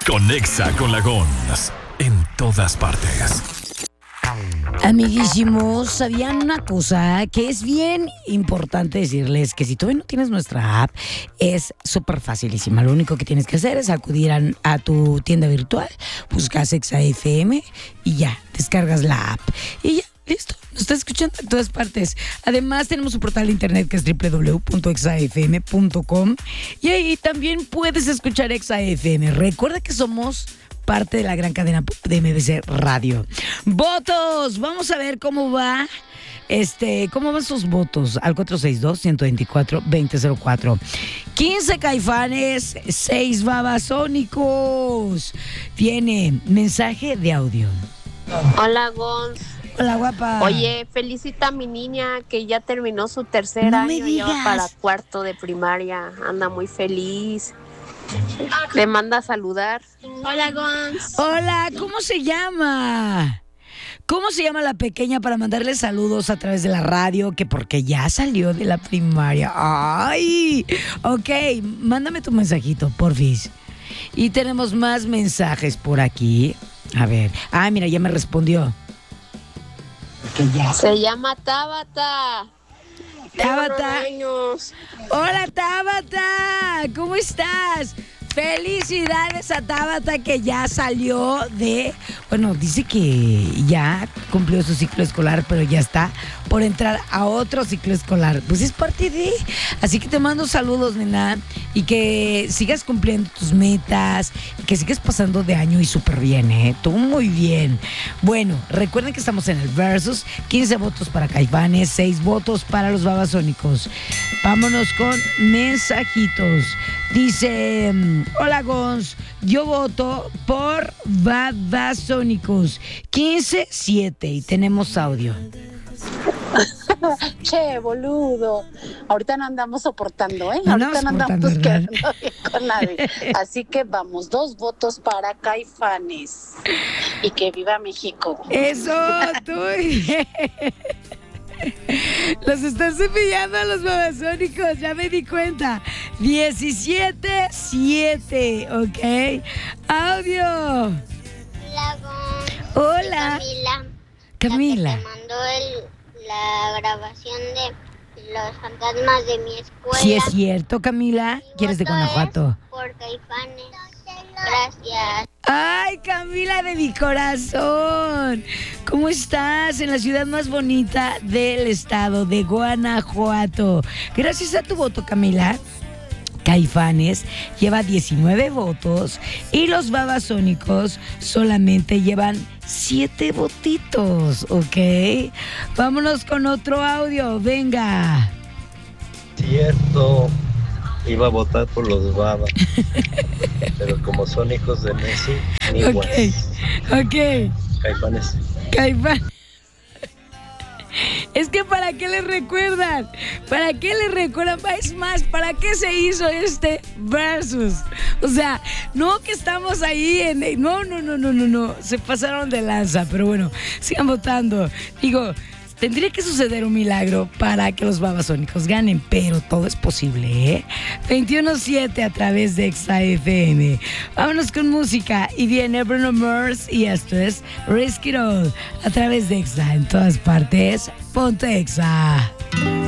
Conexa con la Gons en todas partes. Amiguísimos, ¿sabían una cosa? Que es bien importante decirles que si todavía no tienes nuestra app, es súper facilísima. Lo único que tienes que hacer es acudir a tu tienda virtual, buscas Exa FM y ya, descargas la app. Y ya, listo, nos estás escuchando en todas partes. Además, tenemos un portal de internet que es www.exafm.com y ahí también puedes escuchar Exa FM. Recuerda que somos parte de la gran cadena de MBC Radio. ¡Votos! Vamos a ver cómo va. ¿Cómo van sus votos? Al 462-124-2004. 15 Caifanes, 6 Babasónicos. Viene mensaje de audio. Hola, Gons. Hola, guapa. Oye, felicita a mi niña que ya terminó su tercer No año me y ya va digas. para cuarto de primaria. Anda muy feliz. Te manda a saludar. Hola, Gons. Hola, ¿cómo se llama? ¿Cómo se llama la pequeña para mandarle saludos a través de la radio? Que porque ya salió de la primaria. ¡Ay! Ok, mándame tu mensajito, porfis. Y tenemos más mensajes por aquí. A ver. Ah, mira, ya me respondió. Se llama Tabata. Tabata. Años. Hola, Tabata. ¿Cómo estás? Felicidades a Tabata que ya salió de... Bueno, dice que ya cumplió su ciclo escolar, pero ya está por entrar a otro ciclo escolar. Pues es parte de... Así que te mando saludos, nena, y que sigas cumpliendo tus metas, y que sigas pasando de año y súper bien, ¿eh? Tú muy bien. Bueno, recuerden que estamos en el Versus. 15 votos para Caifanes, 6 votos para los Babasónicos. Vámonos con mensajitos. Dice... Hola, Gons. Yo voto por Babasónicos. 15-7 y tenemos audio. Che, boludo. Ahorita no andamos soportando, ¿eh? No Ahorita no soportando, andamos ¿verdad? quedando bien con nadie. Así que vamos, 2 votos para Caifanes. Y que viva México. Eso, tú bien. Los están cepillando a los Babasónicos, ya me di cuenta. 17-7, ¿ok? Audio. Hola, Gon. Hola. Soy Camila. La que te mandó la grabación de los fantasmas de mi escuela. Sí es cierto, Camila. Mi ¿Quieres de voto es Guanajuato? por Caifanes. Gracias. Ay, Camila de mi corazón. ¿Cómo estás? En la ciudad más bonita del estado de Guanajuato. Gracias a tu voto, Camila, Caifanes lleva 19 votos y los Babasónicos solamente llevan 7 votitos, ¿ok? Vámonos con otro audio, venga. Cierto, iba a votar por los Babas, pero como son hijos de Messi, ni Ok, igual. ok, Caifanes. Caifán. Es que ¿para qué le recuerdan? ¿Para qué le recuerdan? Es más, ¿para qué se hizo este Versus? O sea, no que estamos ahí en... No. Se pasaron de lanza, pero bueno, sigan votando. Digo, tendría que suceder un milagro para que los Babasónicos ganen, pero todo es posible, ¿eh? 21-7 a través de Exa FM. Vámonos con música y viene Bruno Mars y esto es Risk It All a través de Exa en todas partes. Ponte Exa.